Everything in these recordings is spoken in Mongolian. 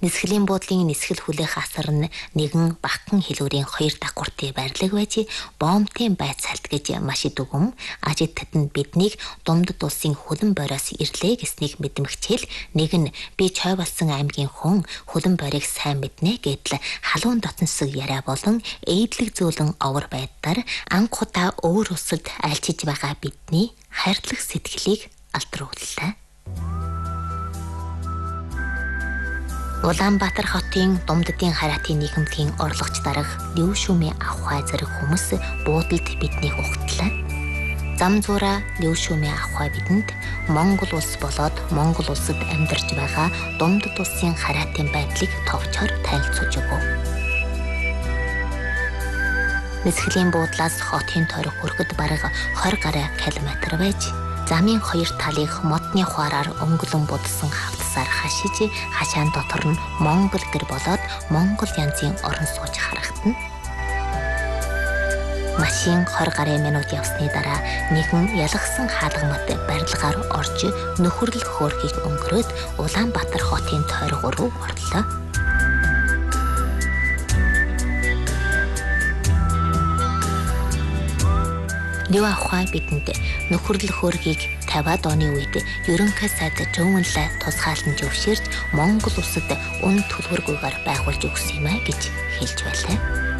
Нисгэлийн буудлын нисгэл хүлээх асар нь нэгэн багхан хэлүүрийн 2 дагууртын барилга байж боомтын байцаалт гэж маш дүгм ажид татанд биднийг Думдад улсын хөлөн бороос ирлээ гэснийг мэдмэгчээл нэг нь би чой болсон аймгийн хүн хөлөн борийг сайн мэднэ гэдэл халуун дотносог яриа болон эйдлэг зөөлөн овор байдлаар анхудаа өөр усад альчиж байгаа бидний хайрлах сэтгэлийг алдарууллаа. Улаанбаатар хотын Думдадын хараатын нийгэмлэгийн орлогч дарга Лүшүмийн авхай зэрэг хүмүүс буудалд биднийг ухтлаа. Зам зураа Лүшүмийн авхай бидэнд Монгол улс болоод Монгол улсад амьдарч байгаа Думдад улсын хараатын байдлыг товчоор танилцуулж өгөв. Нисгэлийн буудлаас хотын тойрог хүрэхэд бараг 20 гаруй километр байж замын 2 талыг модны хуараар өнгөлөн будсан хавцсаар хашиж хашаан дотор нь Монгол гэр болоод Монгол янзын орон сууж харагдана. Машин 20 гаруй минут явсны дараа нэгэн ялгсан хаалгамт барилгаар орж нөхөрлөх хөөргийг өнгөрөөд Улаанбаатар хотын тойрог руу орлоо. Лү авхай бидэнд нөхөрлөх хөөргийг 50-аад оны үед ерөнхий сайд Жөвөнлэ тусгаалan зөвшөөрч Монгол улсад үн төлбөргүйгээр байгуулж өгсөн юм а гэж хэлж байлаа.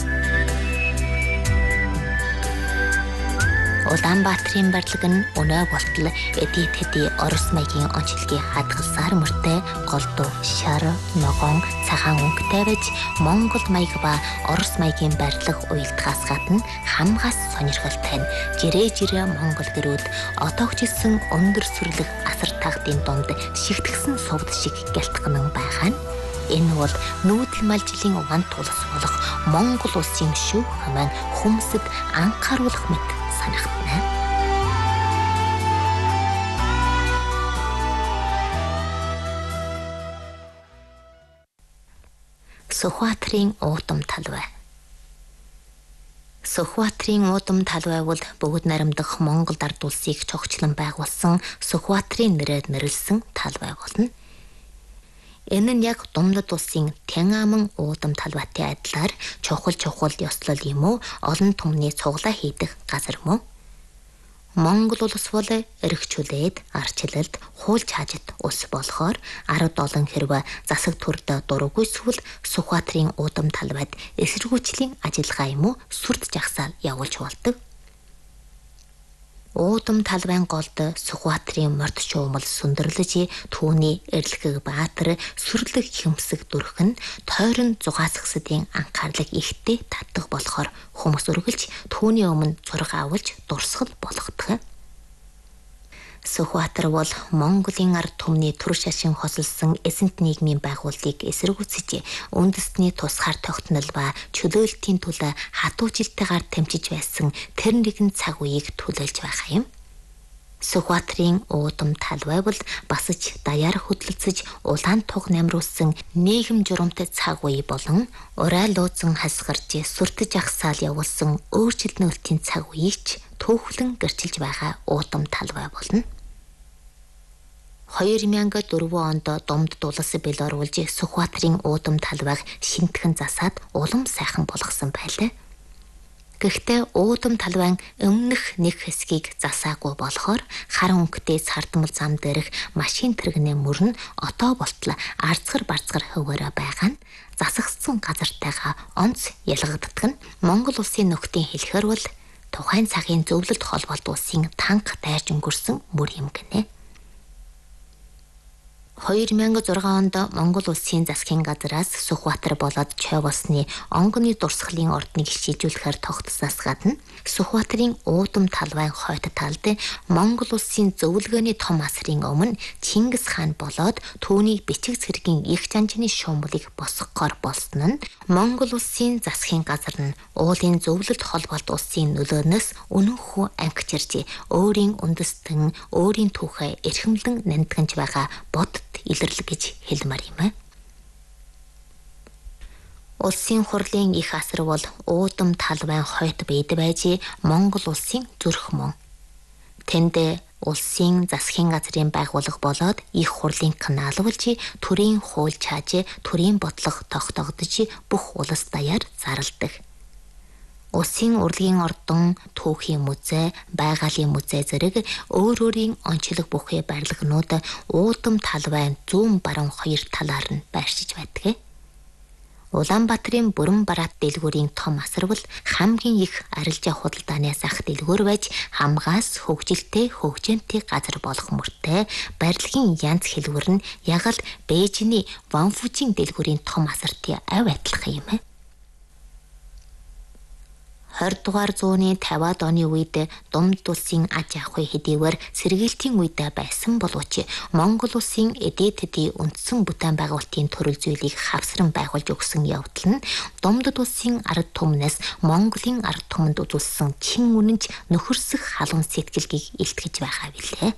Улаанбаатарын барилга нь өнөө болтол эдий тэдий Орос маягийн онцлогийг хадгалсаар мөртэй голдуу, шар, ногоон, цагаан өнгөтэй байж Монгол маяг ба Орос маягийн барилга уялдахаас гадна хамгаас сонирхолтой нь жирээ Монгол гэрүүд одоогчилсан өндөр сүрлэг асар тагдын донд шигтгэсэн сувд шиг гялтганан байгаа нь энэ бол нүүдэл малжилын вант улс болох Монгол улсын шүү хэмээн хүмүүсд анхааруулах мэт санагдана. Сүхбаатарын уудам талбай. Сүхбаатарын уудам талбай бол бөгөөд наримдах Монгол ард улсыг чогчлон байгуулсан Сүхбаатарын нэрээр нэрлсэн талбай болно. Энэ нь яг Думдад улсын Тянаман уудам талбайтай адилаар чухал ёслол юм уу олон түмний цуглаа хийдэг газар мөн. Монгол улс бол эрхчлээд арчлалд хууль хаажид улс болохоор 10 олон хэрвээ засаг төрд дурггүй сүл Сүхбаатарын уудам талбайд эсэргүүцлийн ажиллагаа юм уу сүрд жагсаал явуулж болдог. Уудам талбайн голд Сүхбаатарын морд шуумал сүндэрлэж түүний эрлэг баатар сүрлэг хэмсэг дүрх нь тойрон зугаасгсдын анхаарлыг ихтэй татдаг болохоор хүмүүс өргөлж түүний өмнө зураг авалж дурсгал болгодог. Сүхбаатар бол Монголын ард түмний түр шашин хосолсон эсэнт нийгмийн байгууллагыг эсэргүүцэж үндэсний тусгаар тогтнол ба чөлөөлтийн төлөө хатуужилтайгаар тэмцэж байсан тэр нэгэн цаг үеийг төлөөлж байгаа юм. Сүхбаатарын уудам талбай бол басж даяар хөдлөлцөж улаан туг намруулсан нийгэм журамт цаг үе болон урай луузан хасгарч сүртэж ахсаал явуулсан өөрчлөлтийн цаг үеийг ч төөхлөн гэрчилж байгаа уудам талбай болно. 2004 онд Думдад улс бэл оруулж Сүхбаатарын уудам талбайг шинтгэн засаад улам сайхан болгосон байлаа. Гэхдээ уудам талбайн өмнөх нэг хэсгийг засаагүй болохоор хар өнгөтэй сардмал зам дээрх машин тэрэгний мөрн одоо болтол арцгар барцгар хөвөөрөө байгаа нь засагдсан газартайгаа онц ялгагддаг нь Монгол улсын нөхдийн хэлэхээр бол тухайн цагийн зөвлөлт холбоот улсын танк дайрж өнгөрсөн мөр юм гинэ. 2006 онд Монгол улсын засгийн газраас Сүхбаатар болоод чой болсны онгоны дурсгалын ордныг шийдвэрлэхээр тогтсоноос гадна Сүхбаатарын уудам талбайн хойд талд Монгол улсын зөвлөгөөний том асрын өмнө Чингис хаан болоод түүний бичиг цэргийн их жанжны шуумлыг босгохоор болсон нь Монгол улсын засгийн газар нь уулын зөвлөлт холбоот улсын нөлөөнөөс үнэнхүү ангичирж өөрийн үндэстэн өөрийн түүхээ эрхэмлэн нандгинж байгаа бод илэрлэг гэж хэлмээр юм аа. Улсын хурлын их асар бол уудам талбайн хойд бийд байж Монгол улсын зүрх мөн. Тэнд улсын засгийн газрын байгууллага болоод их хурлын каналуулж, төрийн хууль чааж, төрийн бодлого тогтоогдож бүх улс даяар зарладаг. Улсын урлагийн ордон, түүхийн музей, байгалийн музей зэрэг өөр өөрийн онцлог бүхий барилгынууд уудам талбайн зүүн баруун хоёр талаар нь байршиж байдаг. Улаанбаатарын бүрэн бараат дэлгүүрийн том асарвал хамгийн их арилжаа худалдааны зах дэлгүүр байж хамгаас хөгжилтэй хөгжөөнтэй газар болох мөртэй барилгын янз хэлбэр нь яг л Бээжиний Ванфужийн дэлгүүрийн том асартын авь адилхан юм. 20 дугаар зууны 50-аад оны үед Думд улсын аж ахуй хэдийгээр сэргийлтийн үед байсан боловч Монгол улсын эдийн тэдийн үндсэн бүтээн байгуулалтын төрөл зүйлийг хавсран байгуулж өгсөн явдал нь Думдд улсын ард түмнээс Монголын ард түмэнд үзүүлсэн чин үнэнч нөхөрсөх халуун сэтгэлгийг илтгэж байгаа билээ.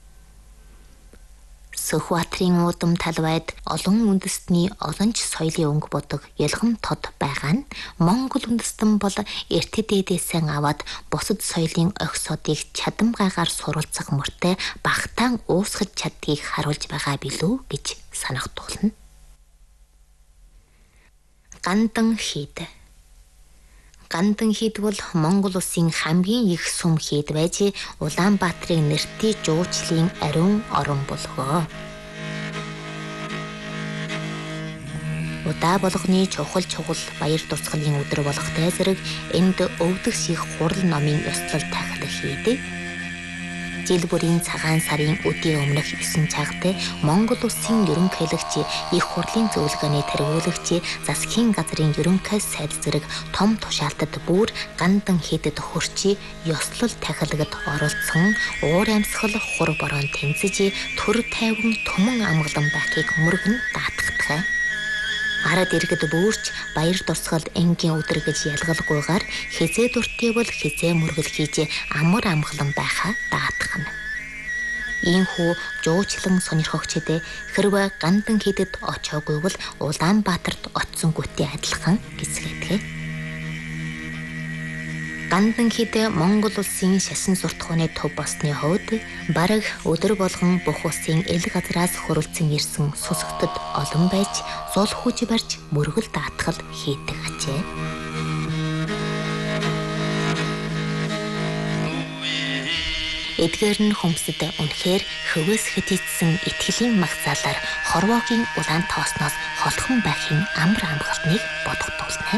Сүхбаатарын уудам талбайд олон үндэстний олонч соёлын өнгө бодог ялгам тод байгаа нь Монгол үндэстэн бол эртэд дээдээсээ аваад бусад соёлын огсоодыг чадамгайгаар суралцах мөртэй багтаан уусгаж чаддгийг харуулж байгаа билүү гэж санагдуулна. Гандан хийд. Гандан хийд бол Монгол улсын хамгийн их сүм хийд байж Улаанбаатарын нэртэй жуучлалын ариун орон болгоо. Удаа болгоны чухал баяр тусгалын өдөр болохтэй зэрэг энд өвдөг шиг хурал номын ёслол тахил хийдэг. Жил бүрийн цагаан сарын өдийн өмнөх 9 цагт Монгол улсын ерөнхийлөгч их хурлын зөвлөгөөний тэргүүлэгч засгийн газрын ерөнхий сайд зэрэг том тушаалтад бүр гандан хийдэд хурчи ёслол тахилгад оролцсон уур амьсгал хур борон тэнцэж төр тайван түмэн амгалан байхыг мөргөн даатгах. Арад иргэд бүрч баяр тусгал энгийн өдөр гэж ялгалгүйгээр хизээ дуртай бол хизээ мөргөл хийж амар амгалан байхаа даатгах. Ийхүү жуучлан сонирхогчд хэрвээ гандан хийдэд очоогүй бол Улаанбаатарт очсон гүтээ адилхан гэсгээдэг. Гандан хийд Монгол улсын шашин суртахууны төв болсны хувьд бараг өдөр болгон бүх улсын эл газраас хөрөлцөн ирсэн сусагтад олон байж зул хүж барьж мөргөл даатгал хийдэг ажээ. Эдгээр нь хүмсэд үнэхээр хөвөөс хэтийдсэн итгэлийн магцаалаар хорвоогийн улаан тоосноос холхон байхын амар амгалтныг бодогдуулна.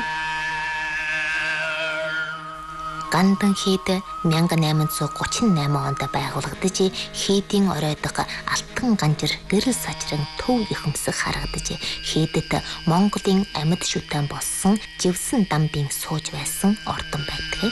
Гандан хийд 1838 онд байгуулагдаж хийдийн оройдох алтан ганжир гэрэл сажран төв ихэмсэх харагдаж хийдэд Монголын амьд шүтэн болсон живсэн дамбын сууж байсан ордон байдаг.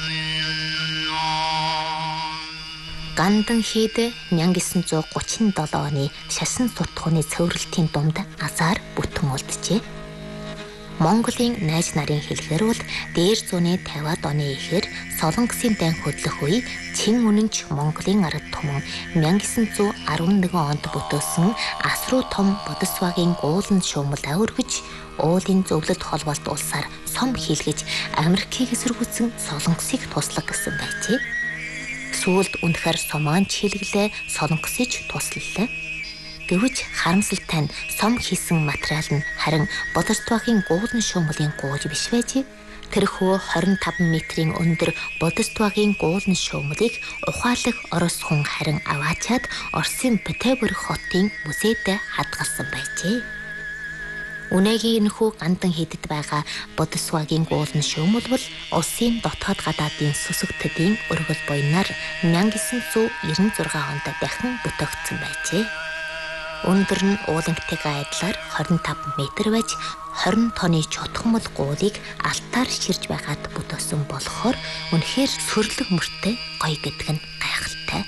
Гандан хийд 1937 оны шашин суртахууны цэвэрлэлтийн дунд азар бүтэн үлджээ. Монголын найз нарын хэлээр бол дээр зууны 50-аад оны эхээр Солонгосын дайн хөдлөх үе чин үнэнч Монголын ард түмэн 1911 онд бүтээсэн асруу том Бодосвагийн гуулан шуумлаа өргөж уулын зөвлөлт холбоолт улсаар сом хийлгэж Америкийг эсэргүүцсэн Солонгосыг туслах гэсэн байжээ. Сүүлд үнэхээр сомоонч хийлгэлээ, Солонгосыг туслалаа. Гэвч харамсалтай нь сом хийсэн материал нь харин Бодосвагийн гуулан шуумлын гууж биш байж тэрхүү 25 метрийн өндөр Бодосвагийн гуулан шуумлыг ухаалаг орос хүн харин аваачаад Оросын Петербург хотын музейд хадгалсан байжээ. Үнэгийн энэхүү гандан хийдэд байгаа Бодосвагийн гуулан шуумл бол улсын дотоод гадаадын сүсэг төдийн өргөл буйнаар 1996 онд дахин бүтээгдсэн байжээ. Өндөр нь уулангтайгаа адилаар 25 метр байж 20 тонны чотгомол гуулыг алтаар ширж байгаад бүтээсэн болохоор үнэхээр сүрлэг мөртэй гоё гэдэг нь гайхалтай.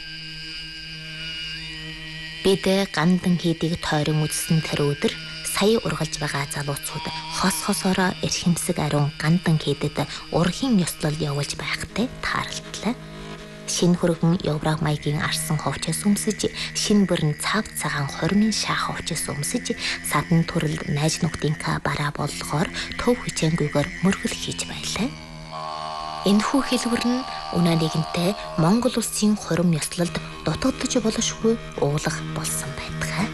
Бид гандан хийдийг тойрон үзсэн тэр өдөр сая ургалж байгаа залуучууд хос хосоороо эрхэмсэг ариун гандан хийдэд ургийн ёслол явуулж байхтай тааралдлаа. Шинэ хөргөн Европ маягийн арсан ховчоос өмсөж, шинэ бүрэн цав цагаан хормын шаах ховчоос өмсөж, садан төрөлд найз нөхдийнхаа бараа болохоор төв хичээнгүйгээр мөргөл хийж байлаа. Энэхүү хэлбэр нь үнэ нэгэнтээ Монгол улсын хурим ёслолд дутагдж болшгүй уулах болсон байдаг.